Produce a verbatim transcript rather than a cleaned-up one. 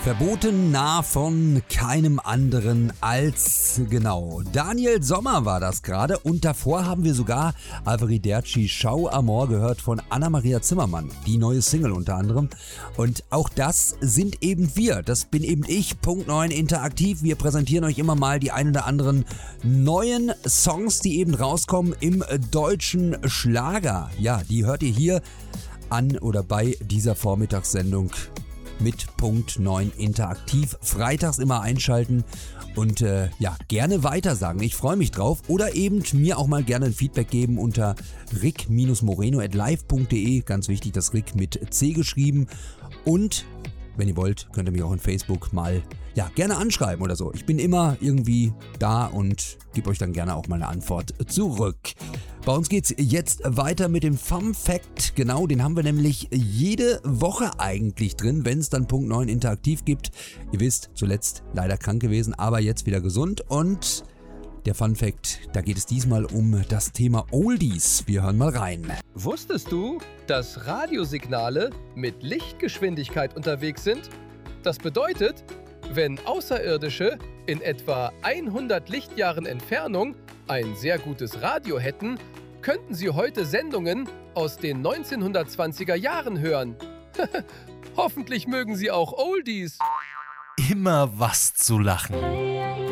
Verboten nah von keinem anderen als, genau, Daniel Sommer war das gerade. Und davor haben wir sogar Arrivederci Ciao Amor gehört von Anna-Maria Zimmermann, die neue Single unter anderem. Und auch das sind eben wir, das bin eben ich, Punkt neun Interaktiv. Wir präsentieren euch immer mal die ein oder anderen neuen Songs, die eben rauskommen im deutschen Schlager. Ja, die hört ihr hier an oder bei dieser Vormittagssendung mit Punkt neun Interaktiv. Freitags immer einschalten und äh, ja, gerne weitersagen. Ich freue mich drauf. Oder eben mir auch mal gerne ein Feedback geben unter rick moreno at live punkt de. Ganz wichtig, das Rick mit C geschrieben. Und wenn ihr wollt, könnt ihr mich auch in Facebook mal ja, gerne anschreiben oder so. Ich bin immer irgendwie da und gebe euch dann gerne auch mal eine Antwort zurück. Bei uns geht's jetzt weiter mit dem Fun Fact. Genau, den haben wir nämlich jede Woche eigentlich drin, wenn es dann Punkt neun Interaktiv gibt. Ihr wisst, zuletzt leider krank gewesen, aber jetzt wieder gesund. Und der Fun Fact, da geht es diesmal um das Thema Oldies. Wir hören mal rein. Wusstest du, dass Radiosignale mit Lichtgeschwindigkeit unterwegs sind? Das bedeutet, wenn Außerirdische in etwa hundert Lichtjahren Entfernung ein sehr gutes Radio hätten, könnten sie heute Sendungen aus den neunzehnhundertzwanziger Jahren hören. Hoffentlich mögen sie auch Oldies. Immer was zu lachen.